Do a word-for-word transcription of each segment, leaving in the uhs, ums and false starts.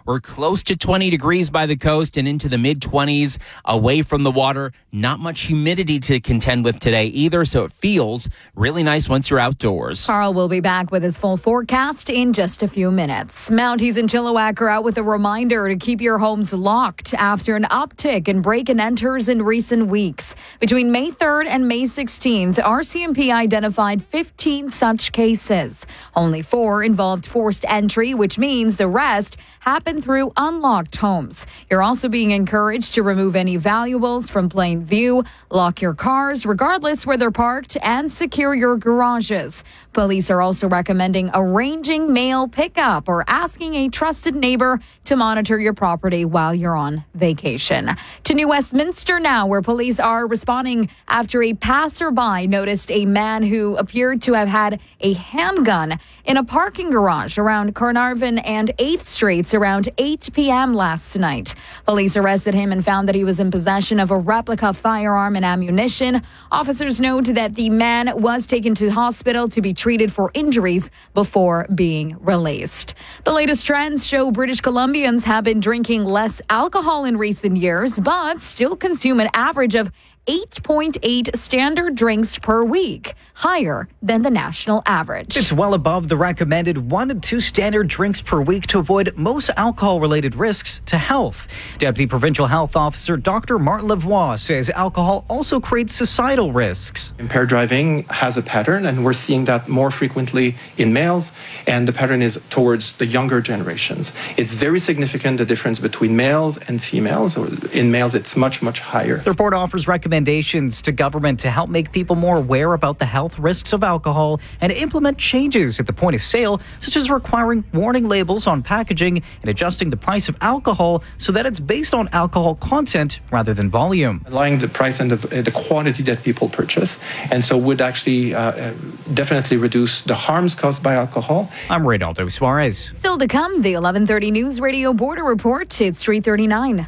We're close to twenty degrees by the coast and into the mid-twenties away from the water. Not much humidity to contend with today either, so it feels really nice once you're outdoors. Carl will be back with his full forecast in just a few minutes. Mounties and Chilliwack are out with a reminder to keep your homes locked after an uptick in break-and-enters in recent weeks. Between May third and May sixteenth, R C M P identified fifteen such cases. Only four involved forced entry, which means the rest happened through unlocked homes. You're also being encouraged to remove any valuables from plain view, lock your cars regardless where they're parked, and secure your garages. Police are also recommending arranging mail pickup or asking a trusted neighbor to monitor your property while you're on vacation. To New Westminster now, where police are responding after a passerby noticed a man who appeared to have had a handgun in a parking garage around Carnarvon and eighth Streets around eight p.m. last night. Police arrested him and found that he was in possession of a replica firearm and ammunition. Officers note that the man was taken to hospital to be treated for injuries before being released. The latest trends show British Columbians have been drinking less alcohol in recent years, but still consume an average of eight point eight standard drinks per week, higher than the national average. It's well above the recommended one to two standard drinks per week to avoid most alcohol-related risks to health. Deputy Provincial Health Officer Doctor Martin Lavoie says alcohol also creates societal risks. Impaired driving has a pattern, and we're seeing that more frequently in males, and the pattern is towards the younger generations. It's very significant, the difference between males and females. In males, it's much, much higher. The report offers recommendations recommendations to government to help make people more aware about the health risks of alcohol and implement changes at the point of sale, such as requiring warning labels on packaging and adjusting the price of alcohol so that it's based on alcohol content rather than volume. Allowing the price and the, the quantity that people purchase, and so would actually uh, definitely reduce the harms caused by alcohol. I'm Reynaldo Suarez. Still to come, the eleven thirty News Radio Border Report. It's three thirty-nine.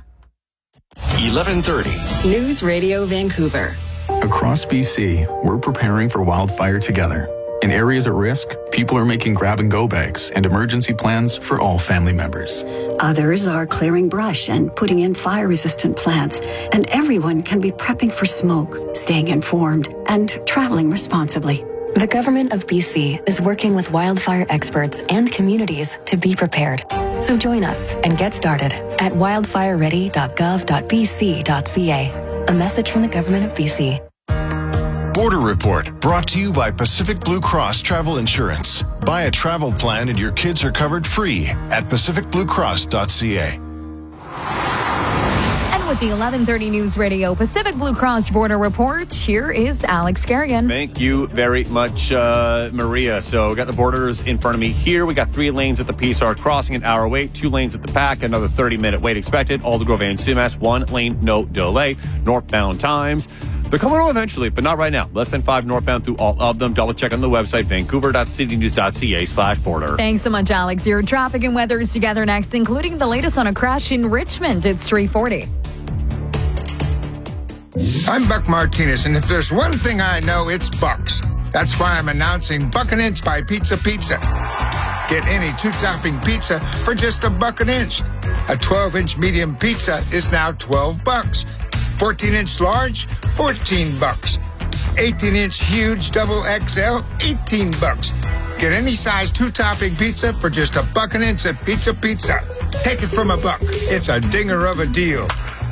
eleven thirty News Radio Vancouver. Across B C, we're preparing for wildfire together. In areas at risk, people are making grab-and-go bags and emergency plans for all family members. Others are clearing brush and putting in fire-resistant plants. And everyone can be prepping for smoke, staying informed, and traveling responsibly. The Government of B C is working with wildfire experts and communities to be prepared. So join us and get started at wildfire ready dot gov dot b c dot c a. A message from the Government of B C. Border Report, brought to you by Pacific Blue Cross Travel Insurance. Buy a travel plan and your kids are covered free at pacific blue cross dot c a. With the eleven thirty News Radio Pacific Blue Cross Border Report, here is Alex Carrigan. Thank you very much, uh, Maria. So we got the borders in front of me here. We got three lanes at the Peace Arch crossing, an hour wait, two lanes at the Pack, another thirty minute wait expected. Aldergrove and Sumas, one lane, no delay. Northbound times. They're coming on eventually, but not right now. Less than five northbound through all of them. Double check on the website, vancouver dot city news dot c a slash border. Thanks so much, Alex. Your traffic and weather is together next, including the latest on a crash in Richmond. It's three forty. I'm Buck Martinez, and if there's one thing I know, it's Bucks. That's why I'm announcing Buck an Inch by Pizza Pizza. Get any two-topping pizza for just a buck an inch. A twelve-inch medium pizza is now twelve bucks. fourteen-inch large, fourteen bucks. eighteen-inch huge double X L, eighteen bucks. Get any size two-topping pizza for just a buck an inch at Pizza Pizza. Take it from a buck. It's a dinger of a deal.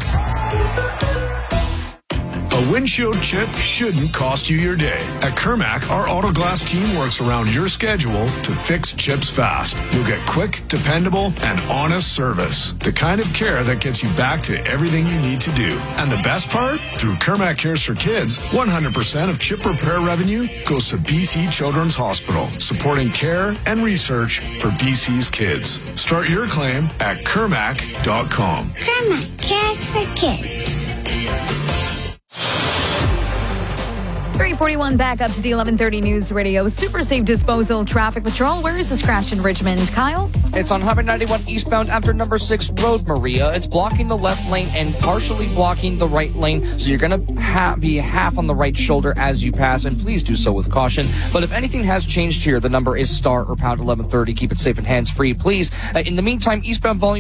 A windshield chip shouldn't cost you your day. At Kermac, our Autoglass team works around your schedule to fix chips fast. You'll get quick, dependable, and honest service. The kind of care that gets you back to everything you need to do. And the best part? Through Kermac Cares for Kids, one hundred percent of chip repair revenue goes to B C Children's Hospital, supporting care and research for B C's kids. Start your claim at kermac dot com. Kermac Cares for Kids. three forty-one back up to the eleven thirty News Radio Super Safe Disposal Traffic Patrol. Where is this crash in Richmond? Kyle? It's on Highway ninety-one eastbound after number six Road, Maria. It's blocking the left lane and partially blocking the right lane, so you're going to ha- be half on the right shoulder as you pass, and please do so with caution. But if anything has changed here, the number is star or pound eleven thirty. Keep it safe and hands-free, please. Uh, in the meantime, eastbound volume